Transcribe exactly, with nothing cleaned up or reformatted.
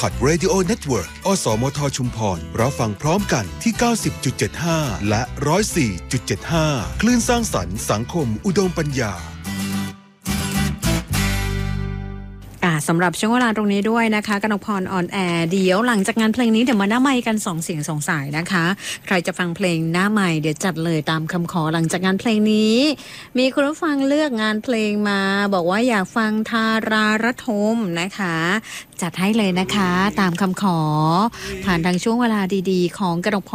Podcast Radio Network อสมทชุมพรรับฟังพร้อมกันที่ เก้าสิบจุดเจ็ดห้า และ หนึ่งศูนย์สี่จุดเจ็ดห้า คลื่นสร้างสรรค์สังคมอุดมปัญญาสำหรับช่วงเวลาตรงนี้ด้วยนะคะกนกพรออนแอร์เดี๋ยวหลังจากงานเพลงนี้เดี๋ยวมาหน้าไมค์กันสองเสียงสองสายนะคะใครจะฟังเพลงหน้าไมค์เดี๋ยวจัดเลยตามคำขอหลังจากงานเพลงนี้มีคุณผู้ฟังเลือกงานเพลงมาบอกว่าอยากฟังทาราระทมนะคะจัดให้เลยนะคะตามคำขอผ่านทางช่วงเวลาดีๆของกนกพร